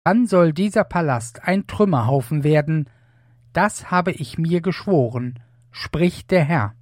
dann soll dieser Palast ein Trümmerhaufen werden. Das habe ich mir geschworen, spricht der Herr.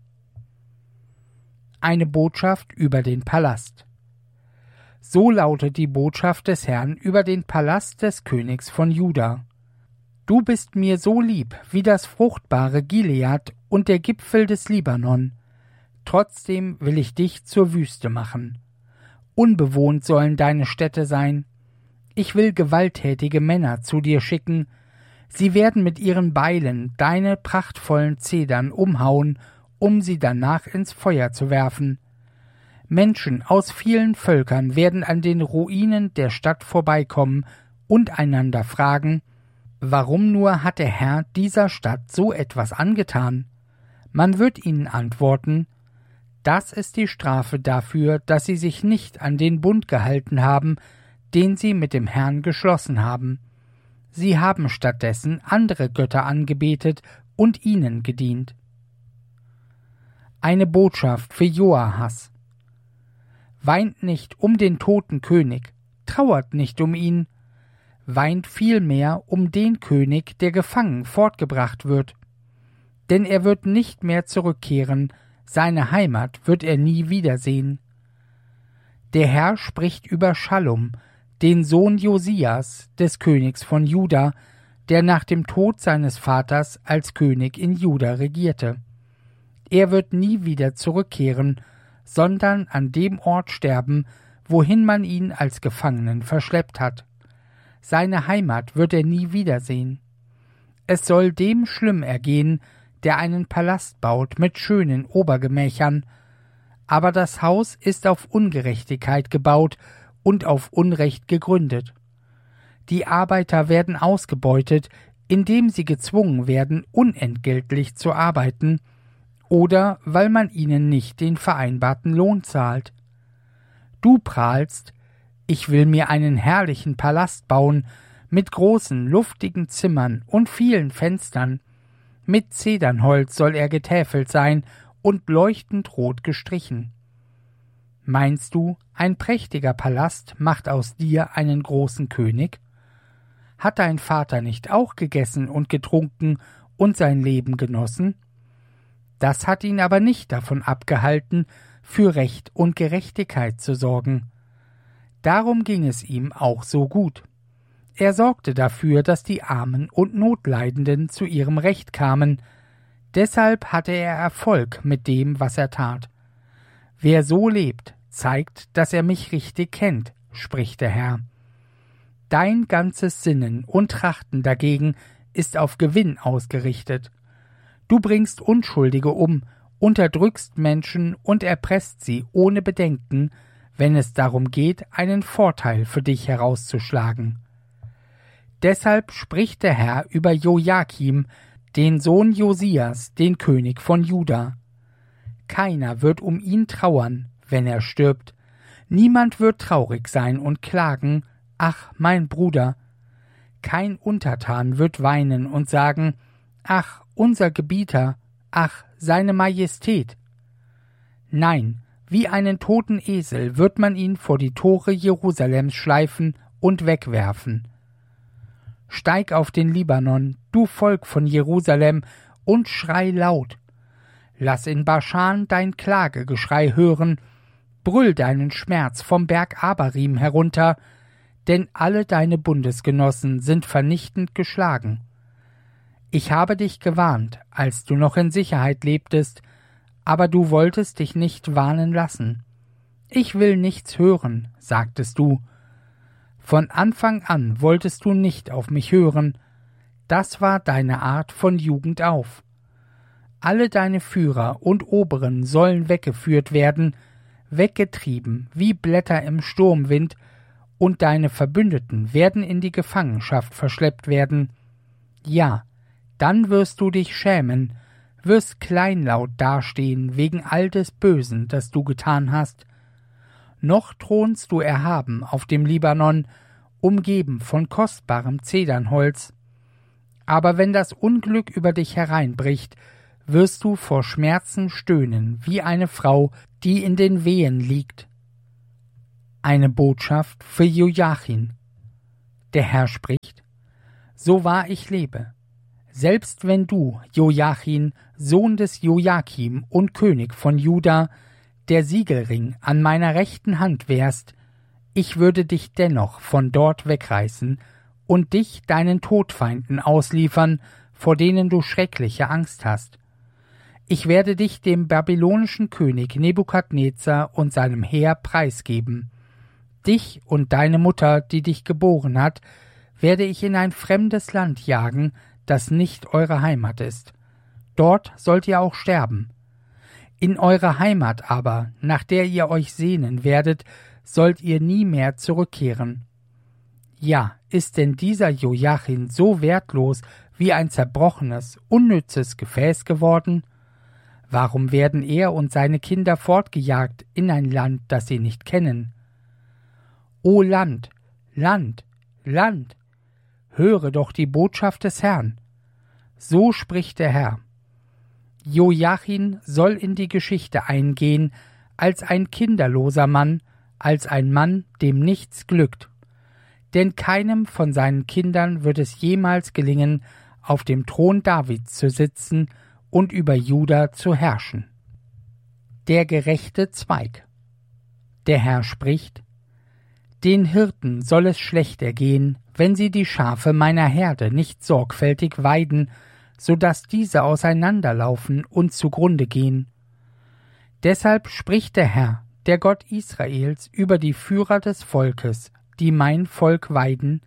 Eine Botschaft über den Palast. So lautet die Botschaft des Herrn über den Palast des Königs von Juda. Du bist mir so lieb wie das fruchtbare Gilead und der Gipfel des Libanon. Trotzdem will ich dich zur Wüste machen. Unbewohnt sollen deine Städte sein. Ich will gewalttätige Männer zu dir schicken. Sie werden mit ihren Beilen deine prachtvollen Zedern umhauen, um sie danach ins Feuer zu werfen. Menschen aus vielen Völkern werden an den Ruinen der Stadt vorbeikommen und einander fragen, warum nur hat der Herr dieser Stadt so etwas angetan? Man wird ihnen antworten, das ist die Strafe dafür, dass sie sich nicht an den Bund gehalten haben, den sie mit dem Herrn geschlossen haben. Sie haben stattdessen andere Götter angebetet und ihnen gedient. Eine Botschaft für Joahas. Weint nicht um den toten König, trauert nicht um ihn, weint vielmehr um den König, der gefangen fortgebracht wird. Denn er wird nicht mehr zurückkehren, seine Heimat wird er nie wiedersehen. Der Herr spricht über Schallum, den Sohn Josias, des Königs von Juda, der nach dem Tod seines Vaters als König in Juda regierte. Er wird nie wieder zurückkehren, sondern an dem Ort sterben, wohin man ihn als Gefangenen verschleppt hat. Seine Heimat wird er nie wiedersehen. Es soll dem schlimm ergehen, der einen Palast baut mit schönen Obergemächern, aber das Haus ist auf Ungerechtigkeit gebaut und auf Unrecht gegründet. Die Arbeiter werden ausgebeutet, indem sie gezwungen werden, unentgeltlich zu arbeiten, oder weil man ihnen nicht den vereinbarten Lohn zahlt. Du prahlst, ich will mir einen herrlichen Palast bauen, mit großen, luftigen Zimmern und vielen Fenstern. Mit Zedernholz soll er getäfelt sein und leuchtend rot gestrichen. Meinst du, ein prächtiger Palast macht aus dir einen großen König? Hat dein Vater nicht auch gegessen und getrunken und sein Leben genossen? Das hat ihn aber nicht davon abgehalten, für Recht und Gerechtigkeit zu sorgen. Darum ging es ihm auch so gut. Er sorgte dafür, dass die Armen und Notleidenden zu ihrem Recht kamen. Deshalb hatte er Erfolg mit dem, was er tat. Wer so lebt, zeigt, dass er mich richtig kennt, spricht der Herr. Dein ganzes Sinnen und Trachten dagegen ist auf Gewinn ausgerichtet. Du bringst Unschuldige um, unterdrückst Menschen und erpresst sie ohne Bedenken, wenn es darum geht, einen Vorteil für dich herauszuschlagen. Deshalb spricht der Herr über Joachim, den Sohn Josias, den König von Juda. Keiner wird um ihn trauern, wenn er stirbt. Niemand wird traurig sein und klagen, ach, mein Bruder. Kein Untertan wird weinen und sagen, ach, unser Gebieter, ach, seine Majestät. Nein, wie einen toten Esel wird man ihn vor die Tore Jerusalems schleifen und wegwerfen. Steig auf den Libanon, du Volk von Jerusalem, und schrei laut. Lass in Baschan dein Klagegeschrei hören, brüll deinen Schmerz vom Berg Abarim herunter, denn alle deine Bundesgenossen sind vernichtend geschlagen. Ich habe dich gewarnt, als du noch in Sicherheit lebtest, aber du wolltest dich nicht warnen lassen. Ich will nichts hören, sagtest du. Von Anfang an wolltest du nicht auf mich hören, das war deine Art von Jugend auf. Alle deine Führer und Oberen sollen weggeführt werden, weggetrieben wie Blätter im Sturmwind, und deine Verbündeten werden in die Gefangenschaft verschleppt werden. Ja, dann wirst du dich schämen, wirst kleinlaut dastehen wegen all des Bösen, das du getan hast. Noch thronst du erhaben auf dem Libanon, umgeben von kostbarem Zedernholz. Aber wenn das Unglück über dich hereinbricht, wirst du vor Schmerzen stöhnen wie eine Frau, die in den Wehen liegt. Eine Botschaft für Joachim. Der Herr spricht: So wahr ich lebe, selbst wenn du, Joachim, Sohn des Joachim und König von Juda, der Siegelring an meiner rechten Hand wärst, ich würde dich dennoch von dort wegreißen und dich deinen Todfeinden ausliefern, vor denen du schreckliche Angst hast. Ich werde dich dem babylonischen König Nebukadnezar und seinem Heer preisgeben. Dich und deine Mutter, die dich geboren hat, werde ich in ein fremdes Land jagen, das nicht eure Heimat ist. Dort sollt ihr auch sterben. In eure Heimat aber, nach der ihr euch sehnen werdet, sollt ihr nie mehr zurückkehren. Ja, ist denn dieser Joachim so wertlos wie ein zerbrochenes, unnützes Gefäß geworden? Warum werden er und seine Kinder fortgejagt in ein Land, das sie nicht kennen? O Land, Land, Land, höre doch die Botschaft des Herrn. So spricht der Herr. Joachim soll in die Geschichte eingehen als ein kinderloser Mann, als ein Mann, dem nichts glückt. Denn keinem von seinen Kindern wird es jemals gelingen, auf dem Thron Davids zu sitzen und über Juda zu herrschen. Der gerechte Zweig. Der Herr spricht: Den Hirten soll es schlecht ergehen, wenn sie die Schafe meiner Herde nicht sorgfältig weiden, so daß diese auseinanderlaufen und zugrunde gehen. Deshalb spricht der Herr, der Gott Israels, über die Führer des Volkes, die mein Volk weiden: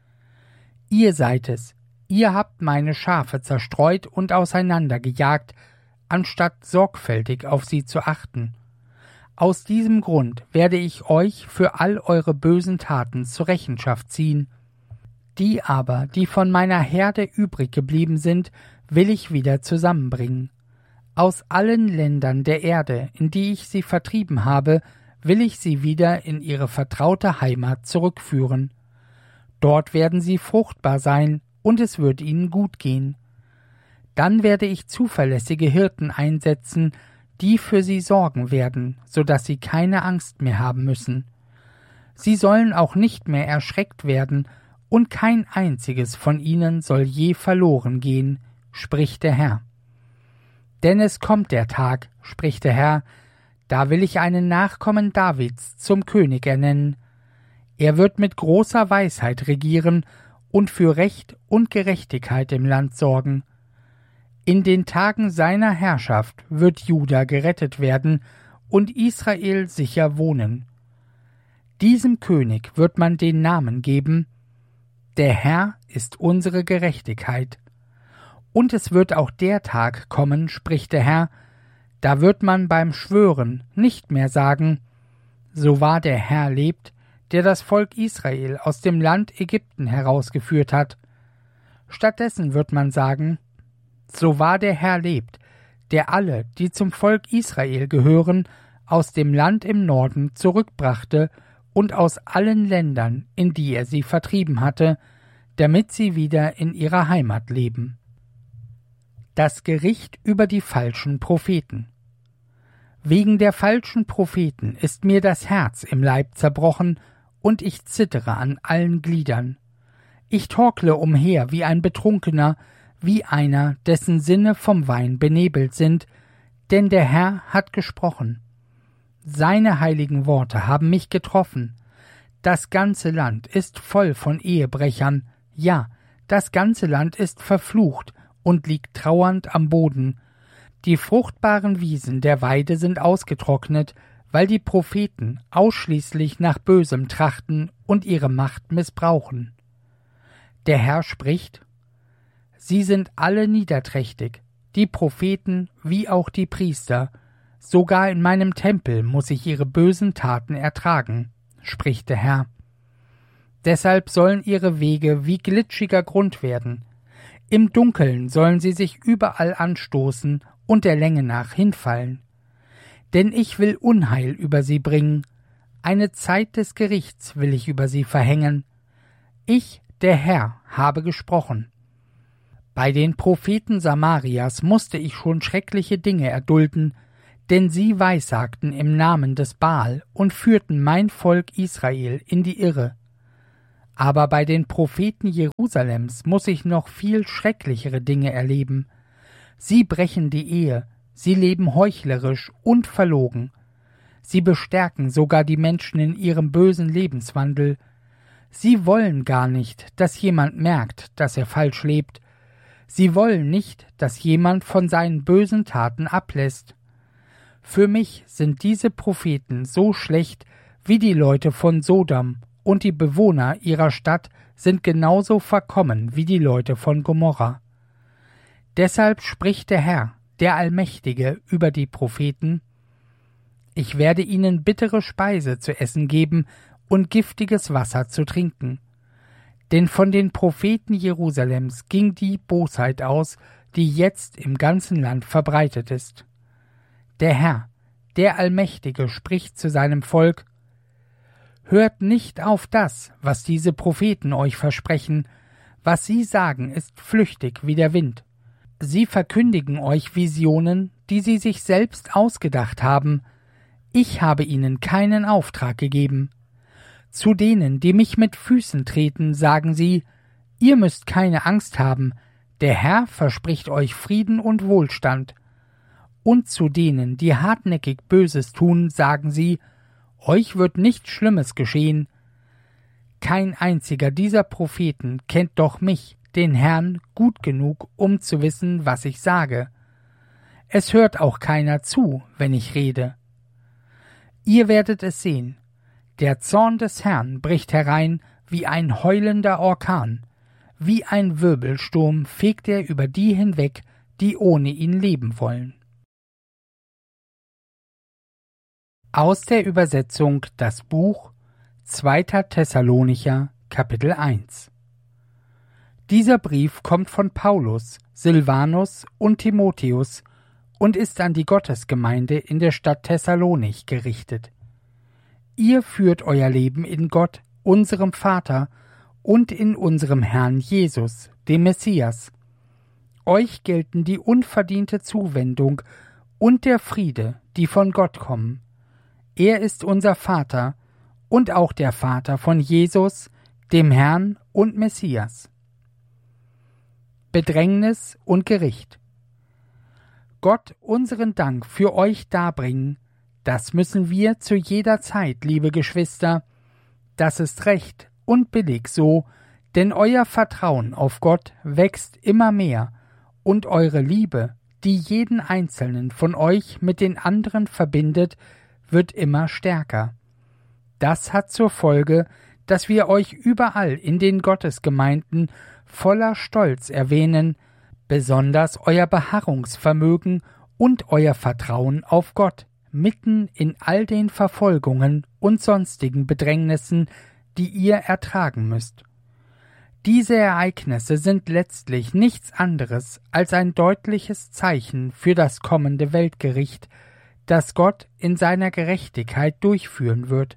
Ihr seid es, ihr habt meine Schafe zerstreut und auseinandergejagt, anstatt sorgfältig auf sie zu achten. Aus diesem Grund werde ich euch für all eure bösen Taten zur Rechenschaft ziehen. Die aber, die von meiner Herde übrig geblieben sind, will ich wieder zusammenbringen. Aus allen Ländern der Erde, in die ich sie vertrieben habe, will ich sie wieder in ihre vertraute Heimat zurückführen. Dort werden sie fruchtbar sein, und es wird ihnen gut gehen. Dann werde ich zuverlässige Hirten einsetzen, die für sie sorgen werden, so dass sie keine Angst mehr haben müssen. Sie sollen auch nicht mehr erschreckt werden, und kein einziges von ihnen soll je verloren gehen, spricht der Herr. Denn es kommt der Tag, spricht der Herr, da will ich einen Nachkommen Davids zum König ernennen. Er wird mit großer Weisheit regieren und für Recht und Gerechtigkeit im Land sorgen. In den Tagen seiner Herrschaft wird Juda gerettet werden und Israel sicher wohnen. Diesem König wird man den Namen geben: Der Herr ist unsere Gerechtigkeit. Und es wird auch der Tag kommen, spricht der Herr, da wird man beim Schwören nicht mehr sagen: So wahr der Herr lebt, der das Volk Israel aus dem Land Ägypten herausgeführt hat. Stattdessen wird man sagen: So wahr der Herr lebt, der alle, die zum Volk Israel gehören, aus dem Land im Norden zurückbrachte und aus allen Ländern, in die er sie vertrieben hatte, damit sie wieder in ihrer Heimat leben. Das Gericht über die falschen Propheten. Wegen der falschen Propheten ist mir das Herz im Leib zerbrochen, und ich zittere an allen Gliedern. Ich torkle umher wie ein Betrunkener, wie einer, dessen Sinne vom Wein benebelt sind, denn der Herr hat gesprochen. Seine heiligen Worte haben mich getroffen. Das ganze Land ist voll von Ehebrechern, ja, das ganze Land ist verflucht und liegt trauernd am Boden. Die fruchtbaren Wiesen der Weide sind ausgetrocknet, weil die Propheten ausschließlich nach Bösem trachten und ihre Macht missbrauchen. Der Herr spricht: Sie sind alle niederträchtig, die Propheten wie auch die Priester, sogar in meinem Tempel muß ich ihre bösen Taten ertragen, spricht der Herr. Deshalb sollen ihre Wege wie glitschiger Grund werden. Im Dunkeln sollen sie sich überall anstoßen und der Länge nach hinfallen. Denn ich will Unheil über sie bringen, eine Zeit des Gerichts will ich über sie verhängen. Ich, der Herr, habe gesprochen. Bei den Propheten Samarias musste ich schon schreckliche Dinge erdulden, denn sie weissagten im Namen des Baal und führten mein Volk Israel in die Irre. Aber bei den Propheten Jerusalems muss ich noch viel schrecklichere Dinge erleben. Sie brechen die Ehe, sie leben heuchlerisch und verlogen. Sie bestärken sogar die Menschen in ihrem bösen Lebenswandel. Sie wollen gar nicht, dass jemand merkt, dass er falsch lebt. Sie wollen nicht, dass jemand von seinen bösen Taten ablässt. Für mich sind diese Propheten so schlecht wie die Leute von Sodom, und die Bewohner ihrer Stadt sind genauso verkommen wie die Leute von Gomorra. Deshalb spricht der Herr, der Allmächtige, über die Propheten: Ich werde ihnen bittere Speise zu essen geben und giftiges Wasser zu trinken. Denn von den Propheten Jerusalems ging die Bosheit aus, die jetzt im ganzen Land verbreitet ist. Der Herr, der Allmächtige, spricht zu seinem Volk: Hört nicht auf das, was diese Propheten euch versprechen. Was sie sagen, ist flüchtig wie der Wind. Sie verkündigen euch Visionen, die sie sich selbst ausgedacht haben. Ich habe ihnen keinen Auftrag gegeben. Zu denen, die mich mit Füßen treten, sagen sie: Ihr müsst keine Angst haben, der Herr verspricht euch Frieden und Wohlstand. Und zu denen, die hartnäckig Böses tun, sagen sie: Euch wird nichts Schlimmes geschehen. Kein einziger dieser Propheten kennt doch mich, den Herrn, gut genug, um zu wissen, was ich sage. Es hört auch keiner zu, wenn ich rede. Ihr werdet es sehen. Der Zorn des Herrn bricht herein wie ein heulender Orkan. Wie ein Wirbelsturm fegt er über die hinweg, die ohne ihn leben wollen. Aus der Übersetzung das Buch 2. Thessalonicher, Kapitel 1. Dieser Brief kommt von Paulus, Silvanus und Timotheus und ist an die Gottesgemeinde in der Stadt Thessalonich gerichtet. Ihr führt euer Leben in Gott, unserem Vater, und in unserem Herrn Jesus, dem Messias. Euch gelten die unverdiente Zuwendung und der Friede, die von Gott kommen. Er ist unser Vater und auch der Vater von Jesus, dem Herrn und Messias. Bedrängnis und Gericht. Gott unseren Dank für euch darbringen, das müssen wir zu jeder Zeit, liebe Geschwister. Das ist recht und billig so, denn euer Vertrauen auf Gott wächst immer mehr und eure Liebe, die jeden einzelnen von euch mit den anderen verbindet, wird immer stärker. Das hat zur Folge, dass wir euch überall in den Gottesgemeinden voller Stolz erwähnen, besonders euer Beharrungsvermögen und euer Vertrauen auf Gott, mitten in all den Verfolgungen und sonstigen Bedrängnissen, die ihr ertragen müsst. Diese Ereignisse sind letztlich nichts anderes als ein deutliches Zeichen für das kommende Weltgericht, das Gott in seiner Gerechtigkeit durchführen wird.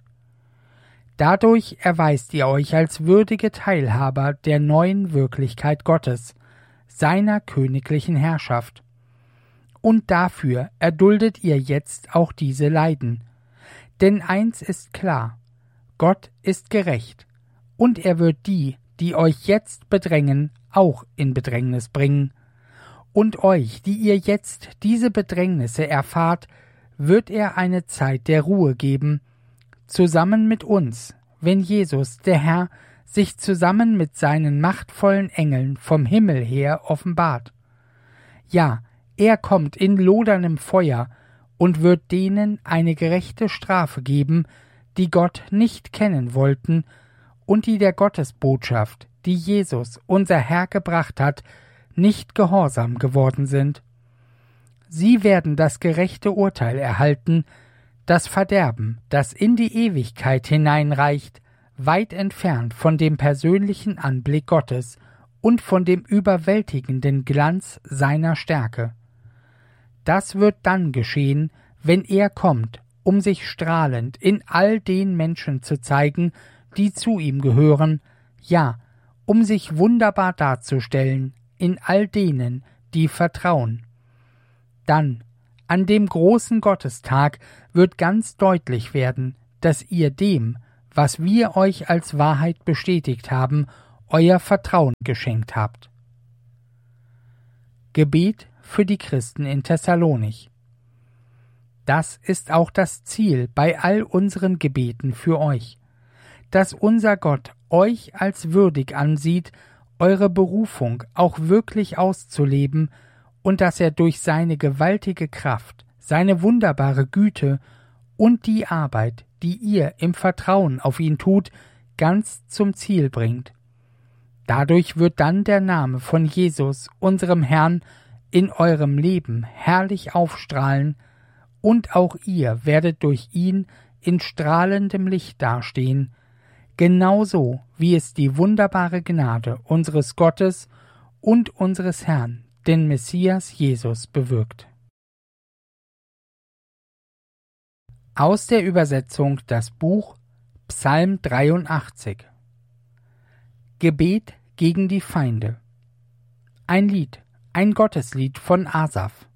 Dadurch erweist ihr euch als würdige Teilhaber der neuen Wirklichkeit Gottes, seiner königlichen Herrschaft. Und dafür erduldet ihr jetzt auch diese Leiden. Denn eins ist klar: Gott ist gerecht, und er wird die, die euch jetzt bedrängen, auch in Bedrängnis bringen. Und euch, die ihr jetzt diese Bedrängnisse erfahrt, wird er eine Zeit der Ruhe geben, zusammen mit uns, wenn Jesus, der Herr, sich zusammen mit seinen machtvollen Engeln vom Himmel her offenbart. Ja, er kommt in loderndem Feuer und wird denen eine gerechte Strafe geben, die Gott nicht kennen wollten und die der Gottesbotschaft, die Jesus, unser Herr, gebracht hat, nicht gehorsam geworden sind. Sie werden das gerechte Urteil erhalten, das Verderben, das in die Ewigkeit hineinreicht, weit entfernt von dem persönlichen Anblick Gottes und von dem überwältigenden Glanz seiner Stärke. Das wird dann geschehen, wenn er kommt, um sich strahlend in all den Menschen zu zeigen, die zu ihm gehören, ja, um sich wunderbar darzustellen in all denen, die vertrauen. Dann, an dem großen Gottestag, wird ganz deutlich werden, dass ihr dem, was wir euch als Wahrheit bestätigt haben, euer Vertrauen geschenkt habt. Gebet für die Christen in Thessalonich. Das ist auch das Ziel bei all unseren Gebeten für euch, dass unser Gott euch als würdig ansieht, eure Berufung auch wirklich auszuleben und dass er durch seine gewaltige Kraft, seine wunderbare Güte und die Arbeit, die ihr im Vertrauen auf ihn tut, ganz zum Ziel bringt. Dadurch wird dann der Name von Jesus, unserem Herrn, in eurem Leben herrlich aufstrahlen, und auch ihr werdet durch ihn in strahlendem Licht dastehen, genauso wie es die wunderbare Gnade unseres Gottes und unseres Herrn, den Messias Jesus, bewirkt. Aus der Übersetzung das Buch Psalm 83. Gebet gegen die Feinde. Ein Lied, ein Gotteslied von Asaf.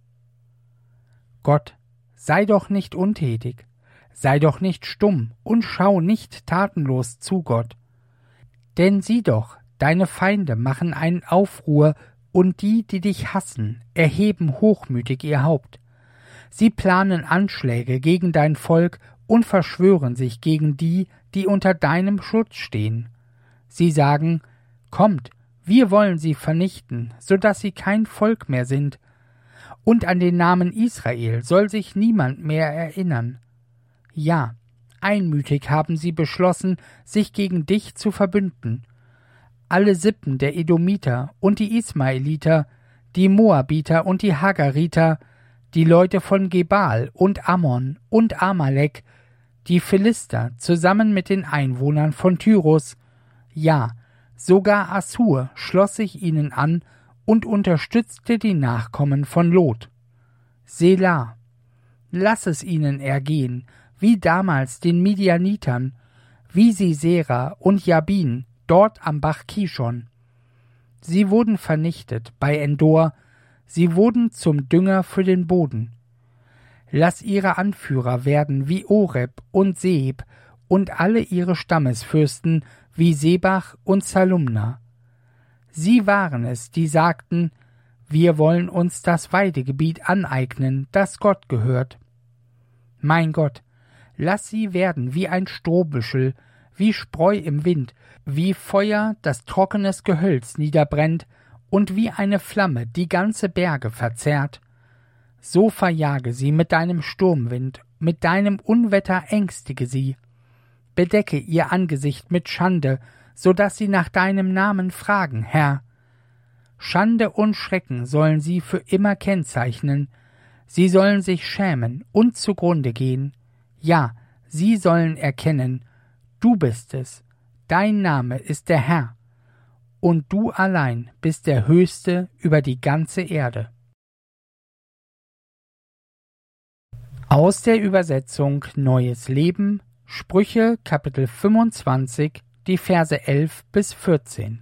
Gott, sei doch nicht untätig, sei doch nicht stumm und schau nicht tatenlos zu, Gott. Denn sieh doch, deine Feinde machen einen Aufruhr, und die dich hassen, erheben hochmütig ihr Haupt. Sie planen Anschläge gegen dein Volk und verschwören sich gegen die unter deinem Schutz stehen. Sie sagen, kommt, wir wollen sie vernichten, so dass sie kein Volk mehr sind. Und an den Namen Israel soll sich niemand mehr erinnern. Ja, einmütig haben sie beschlossen, sich gegen dich zu verbünden. Alle Sippen der Edomiter und die Ismaeliter, die Moabiter und die Hagariter, die Leute von Gebal und Ammon und Amalek, die Philister zusammen mit den Einwohnern von Tyrus, ja, sogar Assur schloss sich ihnen an und unterstützte die Nachkommen von Lot. Selah, lass es ihnen ergehen, wie damals den Midianitern, wie Sisera und Jabin, dort am Bach Kishon. Sie wurden vernichtet bei Endor, sie wurden zum Dünger für den Boden. Lass ihre Anführer werden wie Oreb und Seb und alle ihre Stammesfürsten wie Sebach und Salumna. Sie waren es, die sagten, wir wollen uns das Weidegebiet aneignen, das Gott gehört. Mein Gott, lass sie werden wie ein Strohbüschel, wie Spreu im Wind, wie Feuer, das trockenes Gehölz niederbrennt und wie eine Flamme die ganze Berge verzehrt. So verjage sie mit deinem Sturmwind, mit deinem Unwetter ängstige sie. Bedecke ihr Angesicht mit Schande, so dass sie nach deinem Namen fragen, Herr. Schande und Schrecken sollen sie für immer kennzeichnen. Sie sollen sich schämen und zugrunde gehen. Ja, sie sollen erkennen, du bist es, dein Name ist der Herr, und du allein bist der Höchste über die ganze Erde. Aus der Übersetzung Neues Leben, Sprüche, Kapitel 25, die Verse 11 bis 14.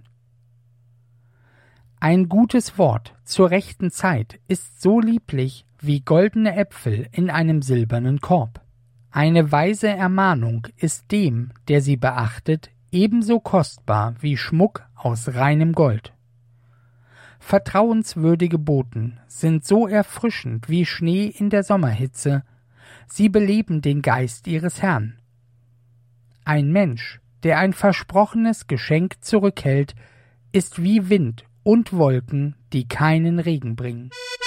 Ein gutes Wort zur rechten Zeit ist so lieblich wie goldene Äpfel in einem silbernen Korb. Eine weise Ermahnung ist dem, der sie beachtet, ebenso kostbar wie Schmuck aus reinem Gold. Vertrauenswürdige Boten sind so erfrischend wie Schnee in der Sommerhitze, sie beleben den Geist ihres Herrn. Ein Mensch, der ein versprochenes Geschenk zurückhält, ist wie Wind und Wolken, die keinen Regen bringen.